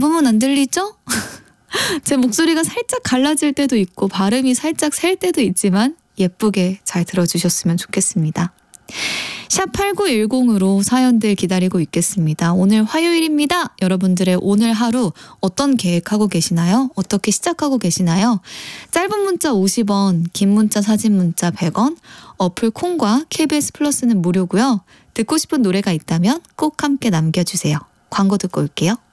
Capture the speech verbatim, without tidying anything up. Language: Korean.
잡으면 안 들리죠? 제 목소리가 살짝 갈라질 때도 있고 발음이 살짝 셀 때도 있지만 예쁘게 잘 들어주셨으면 좋겠습니다. 샵 팔구일공으로 사연들 기다리고 있겠습니다. 오늘 화요일입니다. 여러분들의 오늘 하루 어떤 계획하고 계시나요? 어떻게 시작하고 계시나요? 짧은 문자 오십 원, 긴 문자 사진 문자 백 원, 어플 콩과 케이비에스 플러스는 무료고요. 듣고 싶은 노래가 있다면 꼭 함께 남겨주세요. 광고 듣고 올게요.